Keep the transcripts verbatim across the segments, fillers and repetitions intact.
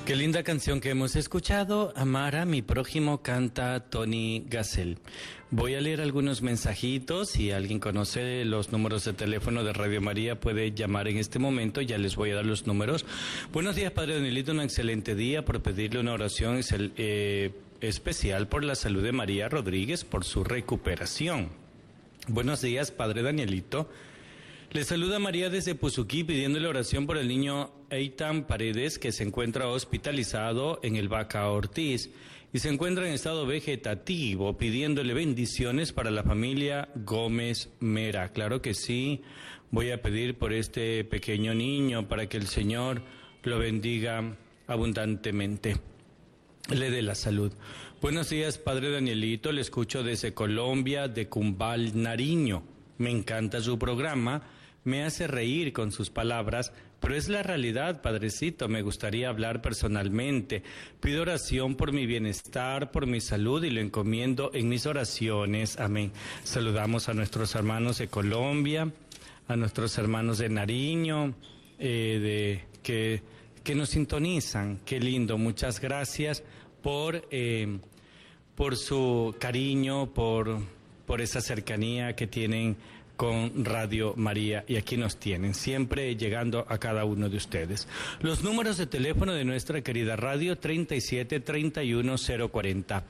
Qué linda canción que hemos escuchado. Amar a mi prójimo, canta Tony Gassel. Voy a leer algunos mensajitos. Si alguien conoce los números de teléfono de Radio María puede llamar en este momento. Ya les voy a dar los números. Buenos días, Padre Danielito. Un excelente día por pedirle una oración eh, especial por la salud de María Rodríguez, por su recuperación. Buenos días, Padre Danielito. Le saluda María desde Puzuquí pidiéndole oración por el niño Eitan Paredes, que se encuentra hospitalizado en el Vaca Ortiz y se encuentra en estado vegetativo, pidiéndole bendiciones para la familia Gómez Mera. Claro que sí, voy a pedir por este pequeño niño para que el Señor lo bendiga abundantemente, le dé la salud. Buenos días, Padre Danielito, le escucho desde Colombia, de Cumbal, Nariño. Me encanta su programa. Me hace reír con sus palabras, pero es la realidad, Padrecito. Me gustaría hablar personalmente. Pido oración por mi bienestar, por mi salud y lo encomiendo en mis oraciones. Amén. Saludamos a nuestros hermanos de Colombia, a nuestros hermanos de Nariño, eh, de, que, que nos sintonizan. Qué lindo. Muchas gracias por, eh, por su cariño, por, por esa cercanía que tienen con Radio María, y aquí nos tienen, siempre llegando a cada uno de ustedes. Los números de teléfono de nuestra querida radio, treinta y siete, treinta y uno, cero cuarenta.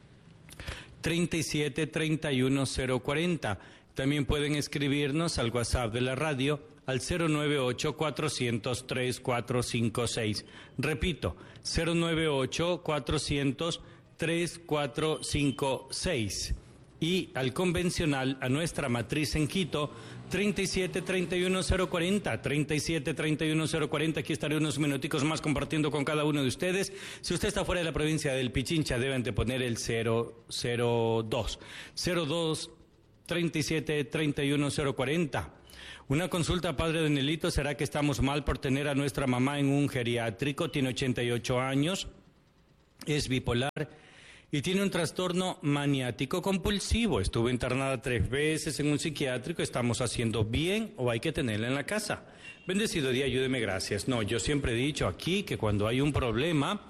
treinta y siete, treinta y uno, cero cuarenta. También pueden escribirnos al WhatsApp de la radio, al cero nueve ocho, cuatrocientos, treinta y cuatro cincuenta y seis. Repito, cero nueve ocho, cuatrocientos, treinta y cuatro cincuenta y seis. Y al convencional, a nuestra matriz en Quito, treinta y siete, treinta y uno, cero cuarenta, treinta y siete, treinta y uno, cero cuarenta. Aquí estaré unos minuticos más compartiendo con cada uno de ustedes. Si usted está fuera de la provincia del Pichincha, deben de poner el cero cero dos. cero dos, treinta y siete, treinta y uno, cero cuarenta. Una consulta, Padre Danielito, ¿será que estamos mal por tener a nuestra mamá en un geriátrico? Tiene ochenta y ocho años, es bipolar y tiene un trastorno maniático compulsivo. Estuvo internada tres veces en un psiquiátrico. ¿Estamos haciendo bien o hay que tenerla en la casa? Bendecido día, ayúdeme, gracias. No, yo siempre he dicho aquí que cuando hay un problema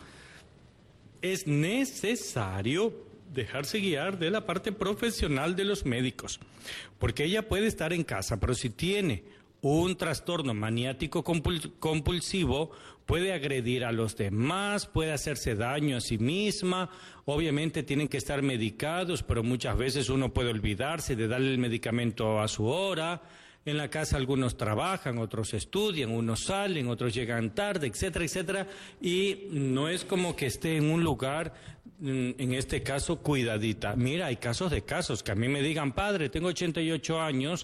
es necesario dejarse guiar de la parte profesional de los médicos, porque ella puede estar en casa, pero si tiene un trastorno maniático compulsivo, puede agredir a los demás, puede hacerse daño a sí misma. Obviamente tienen que estar medicados, pero muchas veces uno puede olvidarse de darle el medicamento a su hora. En la casa algunos trabajan, otros estudian, unos salen, otros llegan tarde, etcétera, etcétera. Y no es como que esté en un lugar, en este caso, cuidadita. Mira, hay casos de casos, que a mí me digan, padre, tengo ochenta y ocho años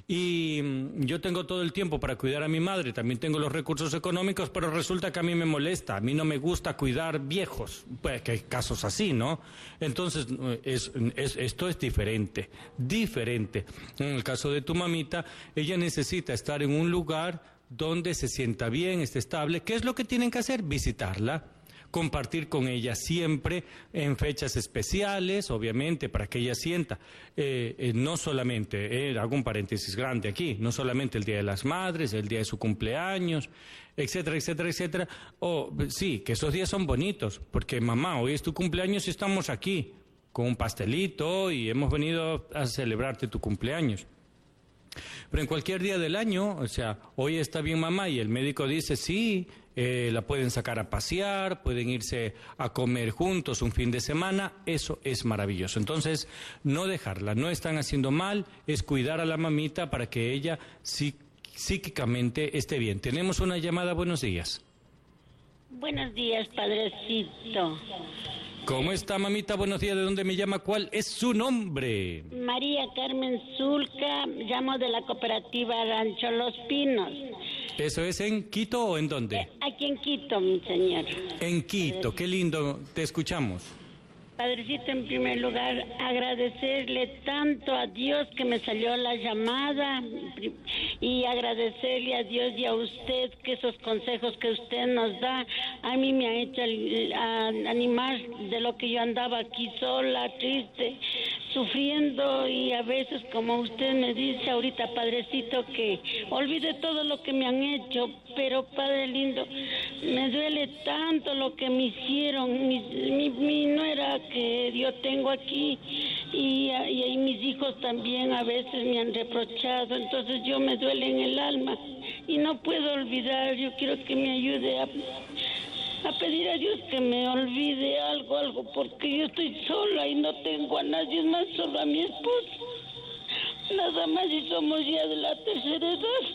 y yo tengo todo el tiempo para cuidar a mi madre, también tengo los recursos económicos, pero resulta que a mí me molesta, a mí no me gusta cuidar viejos. Pues que hay casos así, ¿no? Entonces, es, es, esto es diferente, diferente. En el caso de tu mamita, ella necesita estar en un lugar donde se sienta bien, esté estable. ¿Qué es lo que tienen que hacer? Visitarla, compartir con ella siempre en fechas especiales, obviamente, para que ella sienta, eh, eh, no solamente, eh, hago un paréntesis grande aquí, no solamente el Día de las Madres, el día de su cumpleaños, etcétera, etcétera, etcétera. O sí, que esos días son bonitos, porque mamá, hoy es tu cumpleaños y estamos aquí con un pastelito y hemos venido a celebrarte tu cumpleaños. Pero en cualquier día del año, o sea, hoy está bien mamá y el médico dice sí, eh, la pueden sacar a pasear, pueden irse a comer juntos un fin de semana, eso es maravilloso. Entonces, no dejarla, no están haciendo mal, es cuidar a la mamita para que ella sí, psíquicamente esté bien. Tenemos una llamada, buenos días. Buenos días, padrecito. ¿Cómo está, mamita? Buenos días. ¿De dónde me llama? ¿Cuál es su nombre? María Carmen Zulca, llamo de la cooperativa Rancho Los Pinos. ¿Eso es en Quito o en dónde? Eh, aquí en Quito, mi señor. En Quito, qué lindo. Te escuchamos. Padrecito, en primer lugar, agradecerle tanto a Dios que me salió la llamada y agradecerle a Dios y a usted que esos consejos que usted nos da a mí me ha hecho a animar de lo que yo andaba aquí sola, triste, sufriendo, y a veces, como usted me dice ahorita, padrecito, que olvide todo lo que me han hecho pero Padre lindo, me duele tanto lo que me hicieron, mi, mi, mi nuera que yo tengo aquí, y, y, y mis hijos también a veces me han reprochado, entonces yo me duele en el alma, y no puedo olvidar. Yo quiero que me ayude a... a pedir a Dios que me olvide algo, algo, porque yo estoy sola y no tengo a nadie más, solo a mi esposo. Nada más, y somos ya de la tercera edad.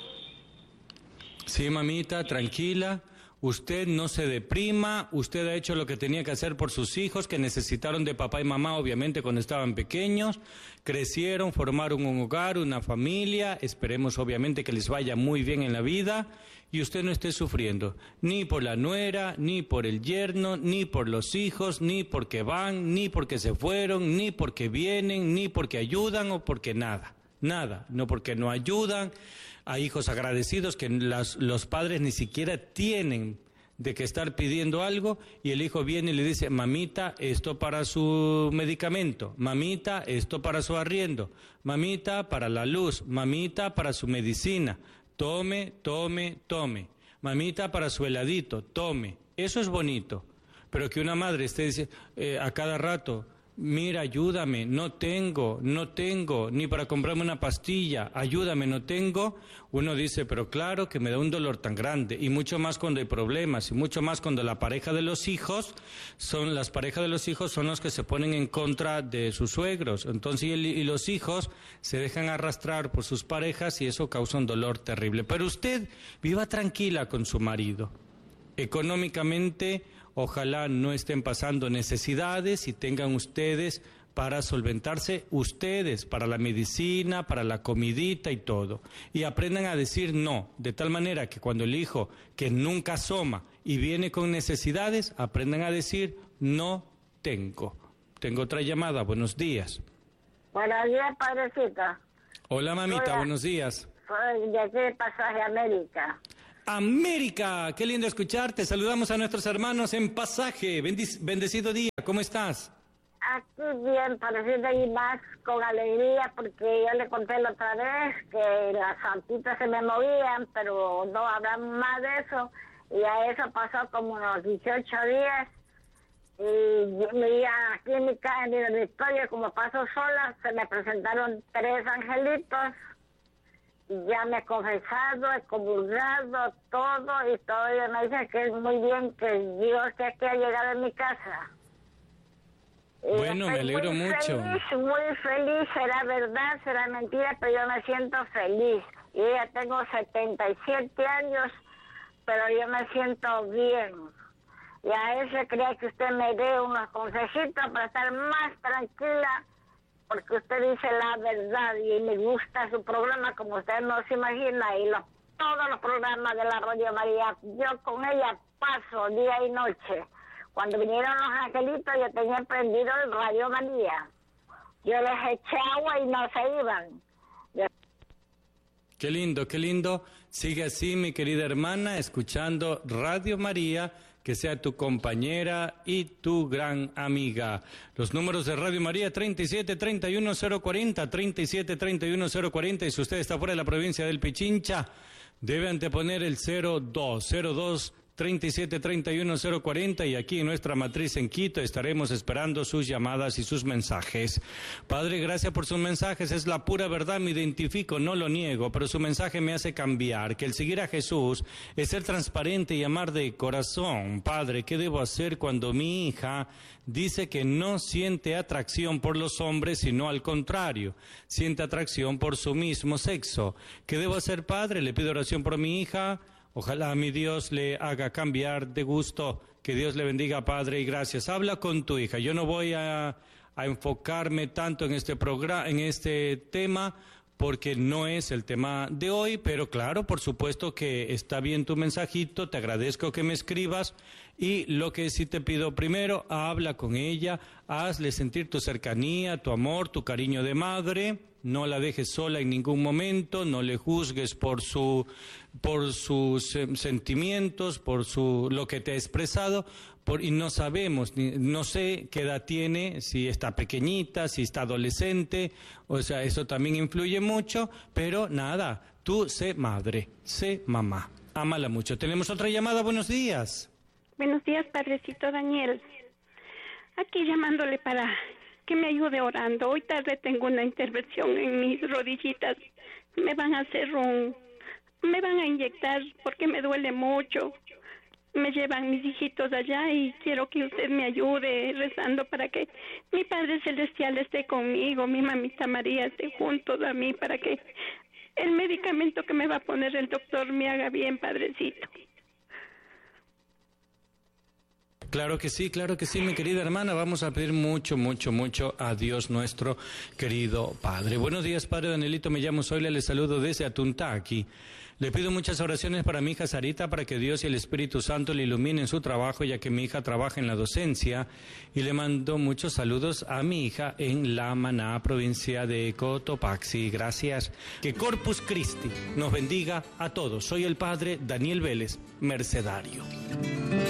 Sí, mamita, tranquila. Usted no se deprima, usted ha hecho lo que tenía que hacer por sus hijos, que necesitaron de papá y mamá, obviamente, cuando estaban pequeños, crecieron, formaron un hogar, una familia, esperemos, obviamente, que les vaya muy bien en la vida, y usted no esté sufriendo, ni por la nuera, ni por el yerno, ni por los hijos, ni porque van, ni porque se fueron, ni porque vienen, ni porque ayudan o porque nada, nada, no porque no ayudan. Hay hijos agradecidos que las, los padres ni siquiera tienen de que estar pidiendo algo, y el hijo viene y le dice: mamita, esto para su medicamento, mamita, esto para su arriendo, mamita, para la luz, mamita, para su medicina, tome, tome, tome, mamita, para su heladito, tome. Eso es bonito, pero que una madre esté diciendo eh, a cada rato: mira, ayúdame, no tengo, no tengo, ni para comprarme una pastilla, ayúdame, no tengo. Uno dice, pero claro que me da un dolor tan grande, y mucho más cuando hay problemas, y mucho más cuando la pareja de los hijos, son las parejas de los hijos son los que se ponen en contra de sus suegros. Entonces, y, el, y los hijos se dejan arrastrar por sus parejas, y eso causa un dolor terrible. Pero usted viva tranquila con su marido. Económicamente, ojalá no estén pasando necesidades y tengan ustedes para solventarse, ustedes, para la medicina, para la comidita y todo. Y aprendan a decir no, de tal manera que cuando el hijo, que nunca asoma y viene con necesidades, aprendan a decir no tengo. Tengo otra llamada, buenos días. Buenos días, padrecita. Hola, mamita, soy, buenos días. Soy de aquí de Pasaje América. América, qué lindo escucharte. Saludamos a nuestros hermanos en Pasaje. Bendic- bendecido día, ¿cómo estás? Aquí bien, parecida, y más con alegría, porque yo le conté la otra vez que las santitas se me movían, pero no hablamos más de eso, y a eso pasó como unos dieciocho días, y yo me iba aquí en mi casa, en la Victoria, como paso sola, se me presentaron tres angelitos. Ya me he confesado, he comulgado, todo, y todavía me dice que es muy bien que Dios que aquí ha llegado en mi casa. Bueno, me alegro muy mucho. Feliz, muy feliz, será verdad, será mentira, pero yo me siento feliz. Yo ya tengo setenta y siete años, pero yo me siento bien. Y a eso quería que usted me dé unos consejitos para estar más tranquila, porque usted dice la verdad y me gusta su programa, como usted no se imagina, y los, todos los programas de la Radio María, yo con ella paso día y noche. Cuando vinieron los angelitos, yo tenía prendido el Radio María. Yo les eché agua y no se iban. Yo... Qué lindo, qué lindo. Sigue así, mi querida hermana, escuchando Radio María, que sea tu compañera y tu gran amiga. Los números de Radio María: treinta y siete, treinta y uno, cero cuarenta, treinta y siete, treinta y uno, cero cuarenta, y si usted está fuera de la provincia del Pichincha, debe anteponer el cero dos, cero dos, treinta y siete, treinta y uno, cero cuarenta, y aquí en nuestra matriz en Quito estaremos esperando sus llamadas y sus mensajes. Padre, gracias por sus mensajes, es la pura verdad, me identifico, no lo niego, pero su mensaje me hace cambiar, que el seguir a Jesús es ser transparente y amar de corazón. Padre, ¿qué debo hacer cuando mi hija dice que no siente atracción por los hombres, sino al contrario, siente atracción por su mismo sexo? ¿Qué debo hacer, Padre? Le pido oración por mi hija. Ojalá mi Dios le haga cambiar de gusto. Que Dios le bendiga, Padre, y gracias. Habla con tu hija. Yo no voy a, a enfocarme tanto en este programa, en este tema, porque no es el tema de hoy, pero claro, por supuesto que está bien tu mensajito, te agradezco que me escribas, y lo que sí te pido primero, habla con ella, hazle sentir tu cercanía, tu amor, tu cariño de madre. No la dejes sola en ningún momento, no le juzgues por su por sus eh, sentimientos, por su lo que te ha expresado, por, y no sabemos, ni, no sé qué edad tiene, si está pequeñita, si está adolescente, o sea, eso también influye mucho, pero nada, tú sé madre, sé mamá. ámala mucho. Tenemos otra llamada, buenos días. Buenos días, Padrecito Daniel. Aquí llamándole para que me ayude orando. Hoy tarde tengo una intervención en mis rodillitas. Me van a hacer un... Me van a inyectar porque me duele mucho. Me llevan mis hijitos allá y quiero que usted me ayude rezando para que mi Padre Celestial esté conmigo, mi mamita María esté junto a mí, para que el medicamento que me va a poner el doctor me haga bien, Padrecito. Claro que sí, claro que sí, mi querida hermana. Vamos a pedir mucho, mucho, mucho a Dios nuestro querido Padre. Buenos días, Padre Danielito. Me llamo Zoila, le saludo desde Atuntaqui. Le pido muchas oraciones para mi hija Sarita, para que Dios y el Espíritu Santo le iluminen su trabajo, ya que mi hija trabaja en la docencia. Y le mando muchos saludos a mi hija en La Maná, provincia de Cotopaxi. Gracias. Que Corpus Christi nos bendiga a todos. Soy el Padre Daniel Vélez, mercedario.